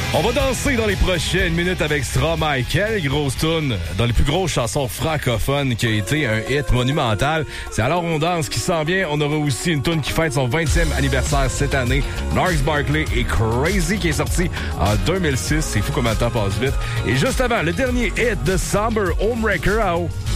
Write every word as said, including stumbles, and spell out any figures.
On va danser dans les prochaines minutes avec Stromae. Quelle grosse toune dans les plus grosses chansons francophones qui a été un hit monumental. C'est Alors on danse qui s'en vient. On aura aussi une toune qui fête son vingtième anniversaire cette année. Gnarls Barkley et Crazy qui est sorti en deux mille six. C'est fou comment le temps passe vite. Et juste avant, le dernier hit de Somber, Homewrecker.